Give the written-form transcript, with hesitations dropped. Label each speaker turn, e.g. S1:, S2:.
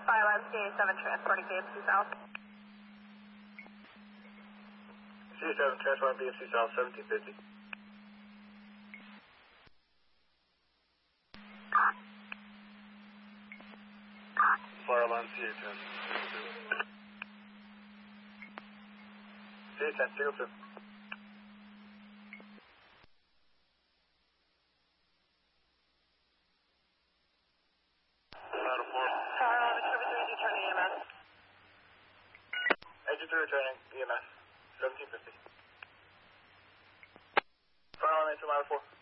S1: Fireline CA7 transporting BMC South.
S2: CA7 transporting BMC South 1750. Fireline CA10. CA10, single 2.
S1: Fireline Exhibit 3 returning EMS.
S2: Engine 3 returning EMS 1750. Fireline 8 to ladder 4.